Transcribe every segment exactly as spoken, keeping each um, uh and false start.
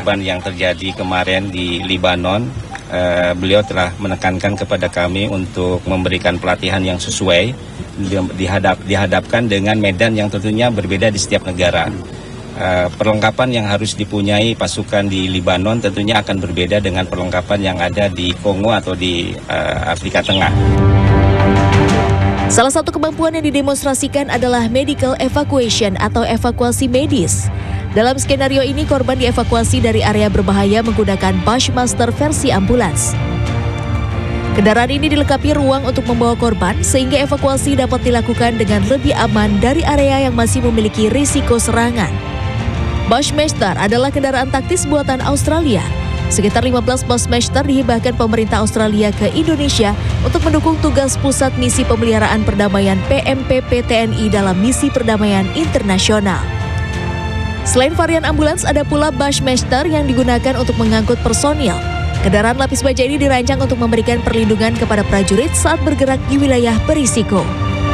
korban yang terjadi kemarin di Libanon, uh, beliau telah menekankan kepada kami untuk memberikan pelatihan yang sesuai, dihadap, dihadapkan dengan medan yang tentunya berbeda di setiap negara. Uh, perlengkapan yang harus dipunyai pasukan di Libanon tentunya akan berbeda dengan perlengkapan yang ada di Kongo atau di uh, Afrika Tengah. Salah satu kemampuan yang didemonstrasikan adalah medical evacuation atau evakuasi medis. Dalam skenario ini, korban dievakuasi dari area berbahaya menggunakan Bushmaster versi ambulans. Kendaraan ini dilengkapi ruang untuk membawa korban sehingga evakuasi dapat dilakukan dengan lebih aman dari area yang masih memiliki risiko serangan. Bushmaster adalah kendaraan taktis buatan Australia. Sekitar lima belas Bushmaster dihibahkan pemerintah Australia ke Indonesia untuk mendukung tugas Pusat Misi Pemeliharaan Perdamaian P M P P T N I dalam misi perdamaian internasional. Selain varian ambulans, ada pula Bushmaster yang digunakan untuk mengangkut personil. Kendaraan lapis baja ini dirancang untuk memberikan perlindungan kepada prajurit saat bergerak di wilayah berisiko.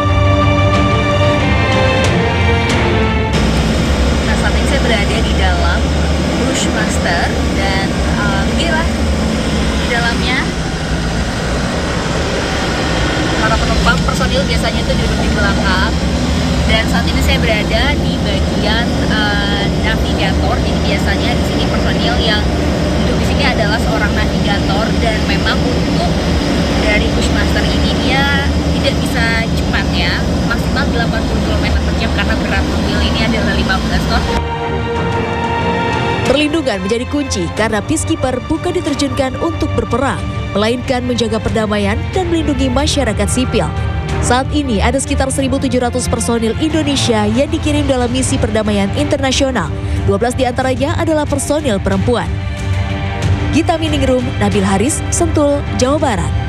Berada di dalam Bushmaster dan uh, beginilah di dalamnya para penumpang personil biasanya itu duduk di belakang, dan saat ini saya berada di bagian uh, navigator. Jadi biasanya di sini personil yang duduk di sini adalah seorang navigator, dan memang untuk dari Bushmaster ini dia tidak bisa cepat ya, maksimal delapan puluh kilometer per jam karena berat mobil ini adalah lima belas ton. Perlindungan menjadi kunci karena peacekeeper bukan diterjunkan untuk berperang, melainkan menjaga perdamaian dan melindungi masyarakat sipil. Saat ini ada sekitar seribu tujuh ratus personil Indonesia yang dikirim dalam misi perdamaian internasional. dua belas diantaranya adalah personil perempuan. Gita Miningrum, Nabil Haris, Sentul, Jawa Barat.